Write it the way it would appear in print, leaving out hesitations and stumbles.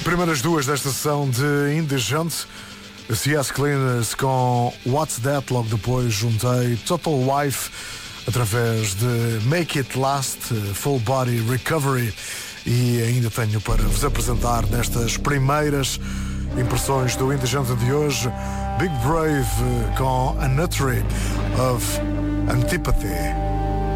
Primeiras duas desta sessão de Indigente, CS Cleaners com What's That, logo depois juntei Total Wife através de Make It Last, Full Body Recovery, e ainda tenho para vos apresentar nestas primeiras impressões do Indigente de hoje Big Brave com A Nuttery of Antipathy.